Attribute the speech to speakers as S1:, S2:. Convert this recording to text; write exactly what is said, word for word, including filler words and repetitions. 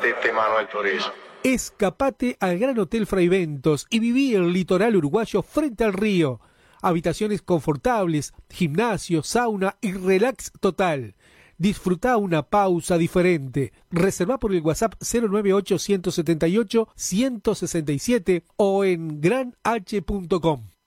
S1: metiste mano al chorizo.
S2: Escapate al Gran Hotel Fraiventos y viví el litoral uruguayo frente al río. Habitaciones confortables, gimnasio, sauna y relax total. Disfrutá una pausa diferente. Reservá por el WhatsApp cero nueve ocho, uno siete ocho, uno seis siete o en gran h punto com.